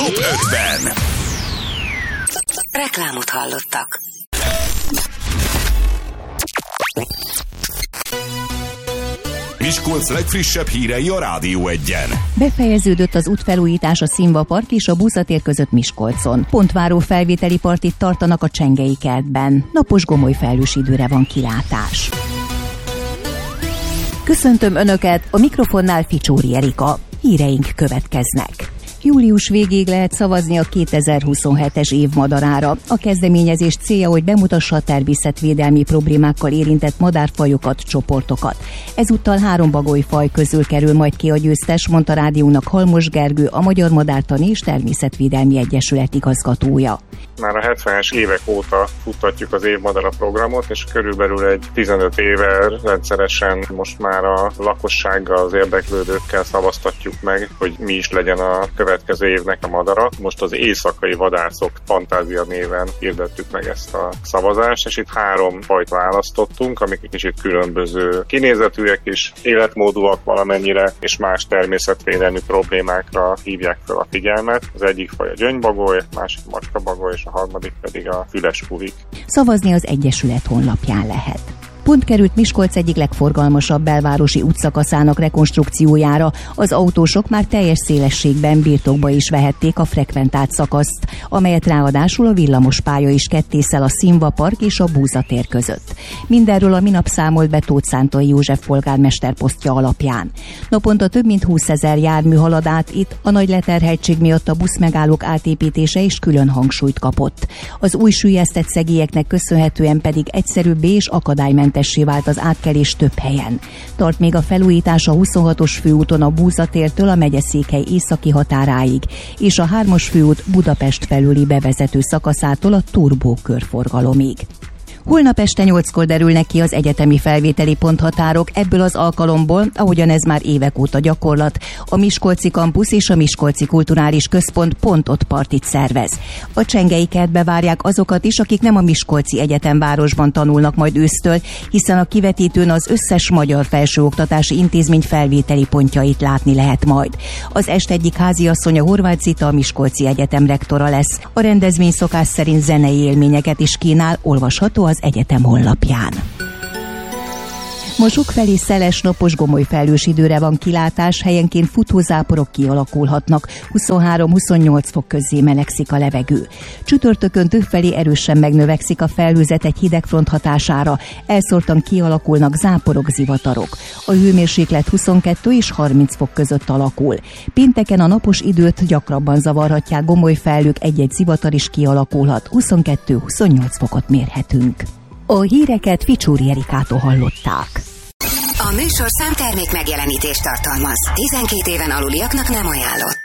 Top 5-ben. Reklámot hallottak. Miskolc legfrissebb hírei a Rádió 1-en. Befejeződött az útfelújítás a Színva Park és a Búzatér között Miskolcon. Pontváró felvételi partit tartanak a Csengei kertben. Napos gomoly felhős időre van kilátás. Köszöntöm Önöket, a mikrofonnál Ficsóri Erika. Híreink következnek. Július végéig lehet szavazni a 2027-es év madarára. A kezdeményezés célja, hogy bemutassa a természetvédelmi problémákkal érintett madárfajokat, csoportokat. Ezúttal 3 bagolyfaj közül kerül majd ki a győztes, mondta rádiónak Halmos Gergő, a Magyar Madártani és Természetvédelmi Egyesület igazgatója. Már a 70-es évek óta futtatjuk az évmadara programot, és körülbelül egy 15 éve rendszeresen most már a lakossággal, az érdeklődőkkel szavaztatjuk meg, hogy mi is legyen a következő évnek a madara. Most az éjszakai vadászok fantázia néven hirdettük meg ezt a szavazást, és itt 3 fajt választottunk, amik egy kicsit különböző kinézetűek is, életmódúak valamennyire, és más természetvédelmi problémákra hívják fel a figyelmet. Az egyik faj a gyöngybagoly, másik macskabagoly, és a harmadik pedig a füles puvik. Szavazni az Egyesület honlapján lehet. Pont került Miskolc egyik legforgalmasabb belvárosi útszakaszának rekonstrukciójára. Az autósok már teljes szélességben birtokba is vehették a frekventált szakaszt, amelyet ráadásul a villamospálya is kettészel a Színva Park és a Búzatér között. Mindenről a minap számolt be Tóth Szántai József polgármester posztja alapján. Naponta több mint 20 000 jármű halad át itt, a nagy leterheltség miatt a buszmegállók átépítése is külön hangsúlyt kapott. Az új süllyesztett szegélyeknek köszönhetően pedig egyszerűbbé és akadálymentessé vált az átkelés több helyen. Tart még a felújítás a 26-os főúton a Búzatértől a megyeszékhely északi határáig, és a 3-as főút Budapest felüli bevezető szakaszától a Turbó körforgalomig. Holnap este 8-kor derülnek ki az egyetemi felvételi ponthatárok, ebből az alkalomból, ahogyan ez már évek óta gyakorlat, a Miskolci Kampusz és a Miskolci Kulturális Központ pont ott partit szervez. A Csengei kertbe várják azokat is, akik nem a Miskolci Egyetemvárosban tanulnak majd ősztől, hiszen a kivetítőn az összes magyar felsőoktatási intézmény felvételi pontjait látni lehet majd. Az est egyik háziasszonya, Horváth Zita, a Miskolci Egyetem rektora lesz. A rendezvény szokás szerint zenei élményeket is kínál, olvasható az egyetem honlapján. Ma sokfelé szeles, napos, gomoly felhős időre van kilátás, helyenként futózáporok kialakulhatnak, 23-28 fok közé melegszik a levegő. Csütörtökön többfelé erősen megnövekszik a felhőzet egy hidegfront hatására, elszórtan kialakulnak záporok, zivatarok. A hőmérséklet 22 és 30 fok között alakul. Pénteken a napos időt gyakrabban zavarhatják gomoly felhők, egy-egy zivatar is kialakulhat, 22-28 fokot mérhetünk. A híreket Ficsóri Erikától hallották. A műsorszám termék megjelenítést tartalmaz. 12 éven aluliaknak nem ajánlott.